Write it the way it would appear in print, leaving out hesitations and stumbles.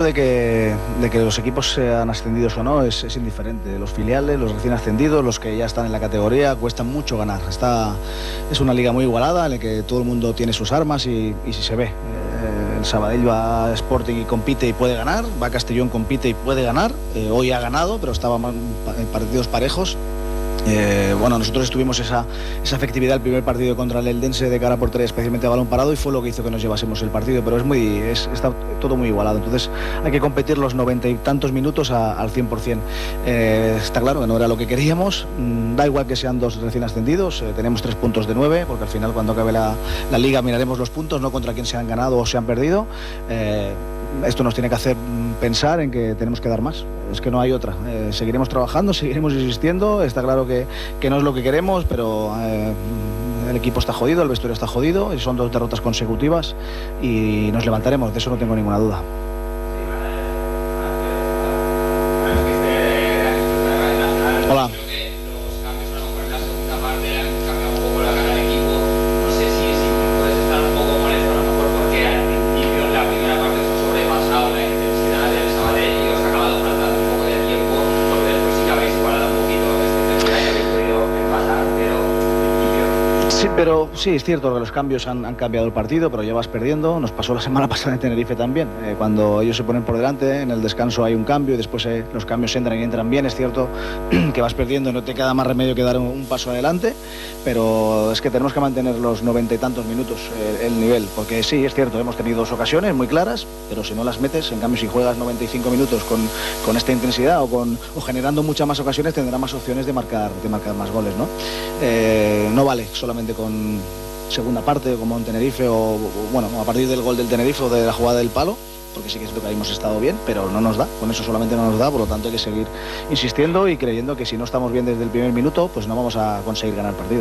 de que los equipos sean ascendidos o no es indiferente. Los filiales, los recién ascendidos, los que ya están en la categoría, cuesta mucho ganar. Es una liga muy igualada en la que todo el mundo tiene sus armas y si se ve. El Sabadell va a Sporting y compite y puede ganar, va a Castellón, compite y puede ganar. Hoy ha ganado, pero estaban en partidos parejos. Nosotros tuvimos esa efectividad el primer partido contra el Eldense de cara a portería, especialmente a balón parado, y fue lo que hizo que nos llevásemos el partido, pero está todo muy igualado, entonces hay que competir los 90 y tantos minutos al 100%. Está claro que no era lo que queríamos, da igual que sean dos recién ascendidos, tenemos 3 puntos de 9, porque al final cuando acabe la liga miraremos los puntos, no contra quién se han ganado o se han perdido. Esto nos tiene que hacer pensar en que tenemos que dar más, es que no hay otra. Seguiremos trabajando, seguiremos insistiendo, está claro que no es lo que queremos, pero el equipo está jodido, el vestuario está jodido, y son 2 derrotas consecutivas y nos levantaremos, de eso no tengo ninguna duda. Hola. Pero sí, es cierto que los cambios han cambiado el partido, pero ya vas perdiendo. Nos pasó la semana pasada en Tenerife también. Cuando ellos se ponen por delante, en el descanso hay un cambio y después los cambios entran y entran bien. Es cierto que vas perdiendo y no te queda más remedio que dar un paso adelante, pero es que tenemos que mantener los 90 y tantos minutos el nivel, porque sí, es cierto, hemos tenido 2 ocasiones muy claras, pero si no las metes, en cambio si juegas 95 minutos con esta intensidad o generando muchas más ocasiones, tendrás más opciones de marcar más goles, ¿no? No vale solamente con segunda parte como en Tenerife o a partir del gol del Tenerife o de la jugada del palo, porque sí que es cierto que ahí hemos estado bien, pero no nos da, con eso solamente no nos da, por lo tanto hay que seguir insistiendo y creyendo que si no estamos bien desde el primer minuto, pues no vamos a conseguir ganar partidos.